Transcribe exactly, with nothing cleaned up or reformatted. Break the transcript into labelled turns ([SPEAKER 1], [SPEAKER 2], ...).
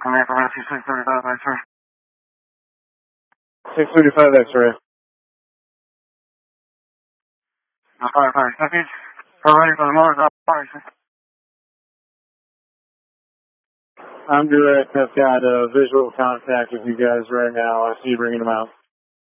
[SPEAKER 1] Coming from six thirty-five X-ray.
[SPEAKER 2] six thirty-five X-ray.
[SPEAKER 1] Fire, fire, package. We're ready for the Mars operation.
[SPEAKER 2] I'm direct. I've got uh, visual contact with you guys right now. I see you bringing them out.